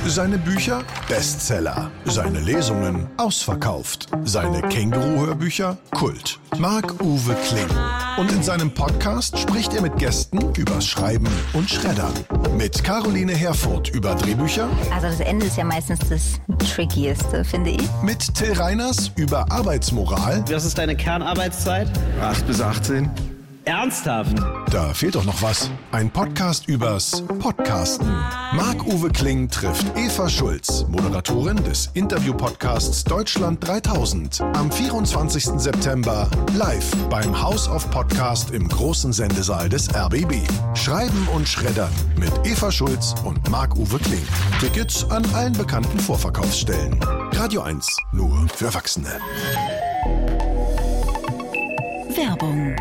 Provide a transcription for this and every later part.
Seine Bücher Bestseller, seine Lesungen ausverkauft, seine Känguru-Hörbücher Kult. Marc-Uwe Kling. Und in seinem Podcast spricht er mit Gästen übers Schreiben und Schreddern. Mit Caroline Herfurth über Drehbücher. Also das Ende ist ja meistens das Trickieste, finde ich. Mit Till Reiners über Arbeitsmoral. Was ist deine Kernarbeitszeit? 8 bis 18. Ernsthaft? Da fehlt doch noch was. Ein Podcast übers Podcasten. Marc-Uwe Kling trifft Eva Schulz, Moderatorin des Interview-Podcasts Deutschland 3000. Am 24. September live beim House of Podcast im großen Sendesaal des RBB. Schreiben und Schreddern mit Eva Schulz und Marc-Uwe Kling. Tickets an allen bekannten Vorverkaufsstellen. Radio 1, nur für Erwachsene. Werbung.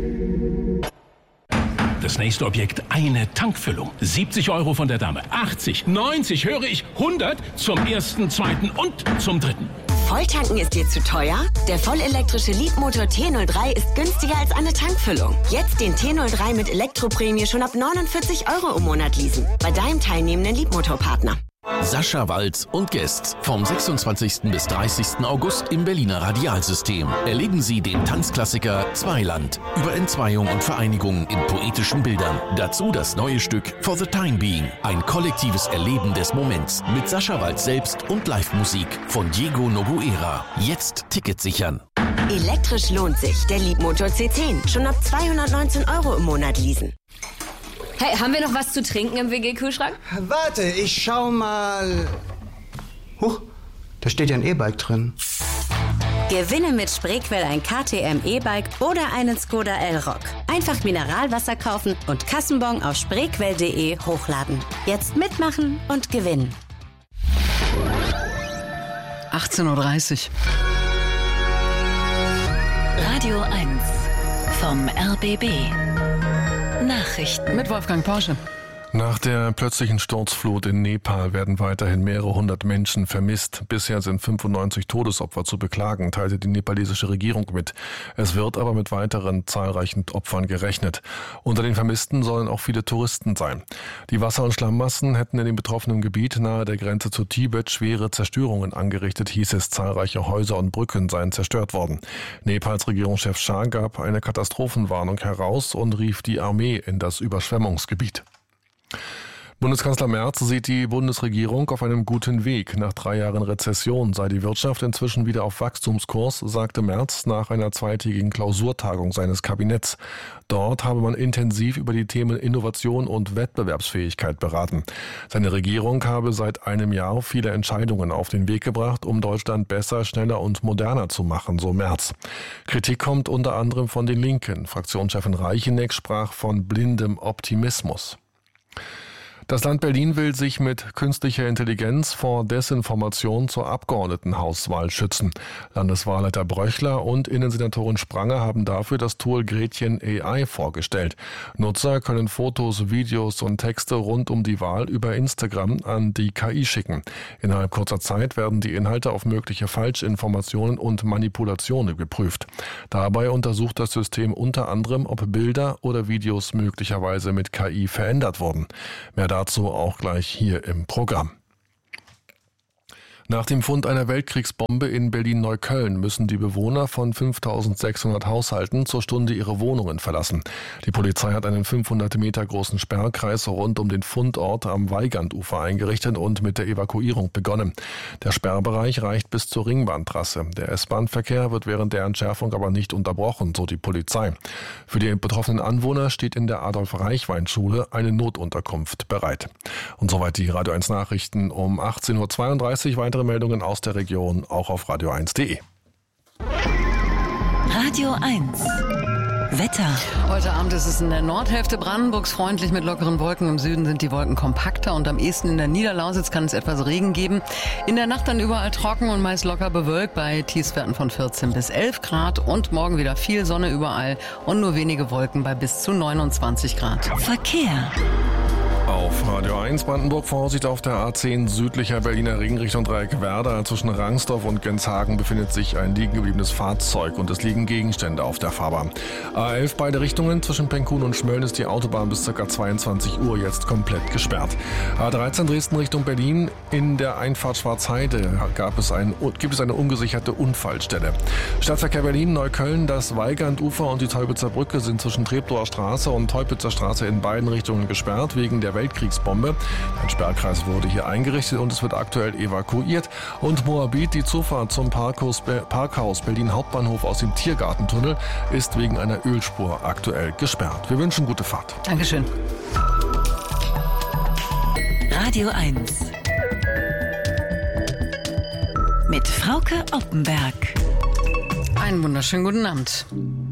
Das nächste Objekt, eine Tankfüllung. 70 € von der Dame, 80, 90, höre ich, 100 zum ersten, zweiten und zum dritten. Volltanken ist dir zu teuer? Der vollelektrische Leapmotor T03 ist günstiger als eine Tankfüllung. Jetzt den T03 mit Elektroprämie schon ab 49 € im Monat leasen. Bei deinem teilnehmenden Leapmotor-Partner. Sascha Walz und Guests vom 26. bis 30. August im Berliner Radialsystem. Erleben Sie den Tanzklassiker Zweiland über Entzweiung und Vereinigung in poetischen Bildern. Dazu das neue Stück For the Time Being. Ein kollektives Erleben des Moments mit Sascha Walz selbst und Live-Musik von Diego Noguera. Jetzt Ticket sichern. Elektrisch lohnt sich. Der Leapmotor C10. Schon ab 219 € im Monat leasen. Hey, haben wir noch was zu trinken im WG-Kühlschrank? Warte, ich schau mal. Huch, da steht ja ein E-Bike drin. Gewinne mit Spreequell ein KTM E-Bike oder einen Skoda Elrock. Einfach Mineralwasser kaufen und Kassenbon auf spreequell.de hochladen. Jetzt mitmachen und gewinnen. 18:30 Uhr. Radio 1 vom RBB. Nachrichten Mit Wolfgang Porsche. Nach der plötzlichen Sturzflut in Nepal werden weiterhin mehrere hundert Menschen vermisst. Bisher sind 95 Todesopfer zu beklagen, teilte die nepalesische Regierung mit. Es wird aber mit weiteren zahlreichen Opfern gerechnet. Unter den Vermissten sollen auch viele Touristen sein. Die Wasser- und Schlammmassen hätten in dem betroffenen Gebiet nahe der Grenze zu Tibet schwere Zerstörungen angerichtet, hieß es. Zahlreiche Häuser und Brücken seien zerstört worden. Nepals Regierungschef Shah gab eine Katastrophenwarnung heraus und rief die Armee in das Überschwemmungsgebiet. Bundeskanzler Merz sieht die Bundesregierung auf einem guten Weg. Nach 3 Jahren Rezession sei die Wirtschaft inzwischen wieder auf Wachstumskurs, sagte Merz nach einer zweitägigen Klausurtagung seines Kabinetts. Dort habe man intensiv über die Themen Innovation und Wettbewerbsfähigkeit beraten. Seine Regierung habe seit einem Jahr viele Entscheidungen auf den Weg gebracht, um Deutschland besser, schneller und moderner zu machen, so Merz. Kritik kommt unter anderem von den Linken. Fraktionschefin Reicheneck sprach von blindem Optimismus. Das Land Berlin will sich mit künstlicher Intelligenz vor Desinformation zur Abgeordnetenhauswahl schützen. Landeswahlleiter Bröchler und Innensenatorin Spranger haben dafür das Tool Gretchen AI vorgestellt. Nutzer können Fotos, Videos und Texte rund um die Wahl über Instagram an die KI schicken. Innerhalb kurzer Zeit werden die Inhalte auf mögliche Falschinformationen und Manipulationen geprüft. Dabei untersucht das System unter anderem, ob Bilder oder Videos möglicherweise mit KI verändert wurden. Mehr dazu auch gleich hier im Programm. Nach dem Fund einer Weltkriegsbombe in Berlin-Neukölln müssen die Bewohner von 5.600 Haushalten zur Stunde ihre Wohnungen verlassen. Die Polizei hat einen 500 Meter großen Sperrkreis rund um den Fundort am Weigandufer eingerichtet und mit der Evakuierung begonnen. Der Sperrbereich reicht bis zur Ringbahntrasse. Der S-Bahn-Verkehr wird während der Entschärfung aber nicht unterbrochen, so die Polizei. Für die betroffenen Anwohner steht in der Adolf-Reichwein-Schule eine Notunterkunft bereit. Und soweit die Radio 1 Nachrichten um 18:32 Uhr. Weitere Meldungen aus der Region auch auf radio1.de. Radio 1 Wetter. Heute Abend ist es in der Nordhälfte Brandenburgs freundlich mit lockeren Wolken. Im Süden sind die Wolken kompakter und am ehesten in der Niederlausitz kann es etwas Regen geben. In der Nacht dann überall trocken und meist locker bewölkt bei Tiefstwerten von 14 bis 11 Grad und morgen wieder viel Sonne überall und nur wenige Wolken bei bis zu 29 Grad. Verkehr. Auf Radio 1 Brandenburg Vorsicht auf der A10 südlicher Berliner Ring Richtung Dreieckwerder. Zwischen Rangsdorf und Genshagen befindet sich ein liegen gebliebenes Fahrzeug und es liegen Gegenstände auf der Fahrbahn. A11 beide Richtungen, zwischen Penkhuhn und Schmölln ist die Autobahn bis ca. 22 Uhr jetzt komplett gesperrt. A13 Dresden Richtung Berlin, in der Einfahrt Schwarzheide gibt es eine ungesicherte Unfallstelle. Stadtverkehr Berlin, Neukölln, das Weigandufer und die Teupitzer Brücke sind zwischen Treptower Straße und Teupitzer Straße in beiden Richtungen gesperrt wegen der Weltkriegsbombe. Ein Sperrkreis wurde hier eingerichtet und es wird aktuell evakuiert. Und Moabit, die Zufahrt zum Parkhaus Berlin Hauptbahnhof aus dem Tiergartentunnel, ist wegen einer Ölspur aktuell gesperrt. Wir wünschen gute Fahrt. Dankeschön. Radio 1 mit Frauke Oppenberg. Einen wunderschönen guten Abend.